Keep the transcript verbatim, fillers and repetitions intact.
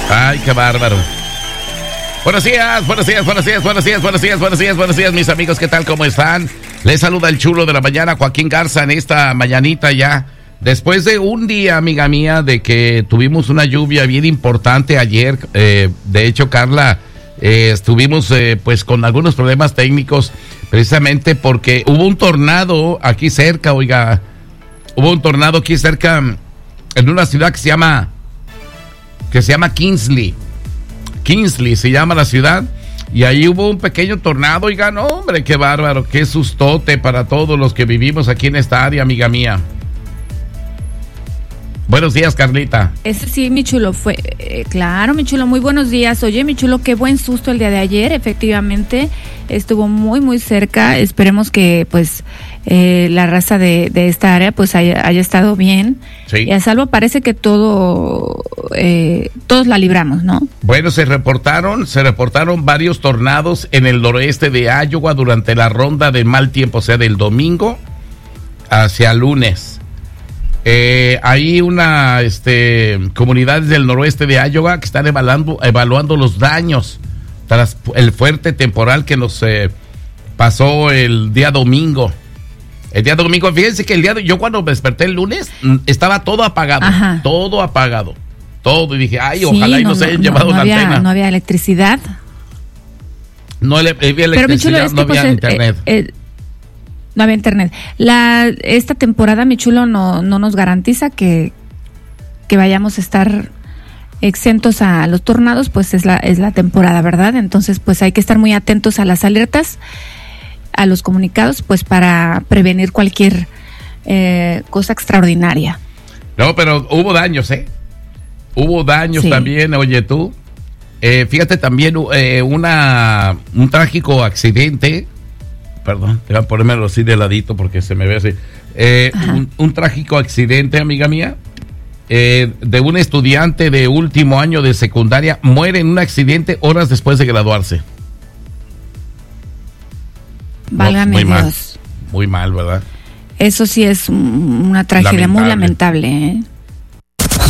Ay, qué bárbaro. Buenos días, buenos días, buenos días, buenos días, buenos días, buenos días, buenos días, mis amigos, ¿qué tal? ¿Cómo están? Les saluda el chulo de la mañana, Joaquín Garza, en esta mañanita ya. Después de un día, amiga mía, de que tuvimos una lluvia bien importante ayer, eh, de hecho, Carla, eh, estuvimos eh, pues con algunos problemas técnicos, precisamente porque hubo un tornado aquí cerca, oiga, hubo un tornado aquí cerca, en una ciudad que se llama, que se llama Kingsley, Kingsley se llama la ciudad, y ahí hubo un pequeño tornado, oiga, no, hombre, qué bárbaro, qué sustote para todos los que vivimos aquí en esta área, amiga mía. Buenos días, Carlita. Ese sí, mi chulo, fue, eh, claro, mi chulo, muy buenos días. Oye, mi chulo, qué buen susto el día de ayer, efectivamente, estuvo muy, muy cerca. Esperemos que, pues, eh, la raza de, de esta área, pues, haya, haya estado bien. Sí. Y a salvo parece que todo, eh, todos la libramos, ¿no? Bueno, se reportaron, se reportaron varios tornados en el noroeste de Iowa durante la ronda de mal tiempo, o sea, del domingo hacia lunes. Eh, hay una este, comunidades del noroeste de Iowa que están evaluando, evaluando los daños tras el fuerte temporal que nos eh, pasó el día domingo. El día domingo, fíjense que el día de, yo cuando me desperté el lunes estaba todo apagado, Ajá. todo apagado, todo, y dije, ay, sí, ojalá y no, nos hayan no, llevado no una había, antena. No había electricidad. No había electricidad, Pero mi chulo, es no que, había pues, internet. Eh, eh, No había internet. La, esta temporada, mi chulo, no, no nos garantiza que, que vayamos a estar exentos a los tornados, pues es la, es la temporada, ¿verdad? Entonces, pues hay que estar muy atentos a las alertas, a los comunicados, pues para prevenir cualquier eh, cosa extraordinaria. No, pero hubo daños, ¿eh? Hubo daños sí. también, oye tú. Eh, fíjate también eh, una un trágico accidente. Perdón, te voy a ponérmelo así de ladito porque se me ve así. Eh, un, un trágico accidente, amiga mía, eh, de un estudiante de último año de secundaria muere en un accidente horas después de graduarse. Válgame no, muy Dios. Mal, muy mal, ¿verdad? Eso sí es una tragedia lamentable. muy lamentable, ¿eh?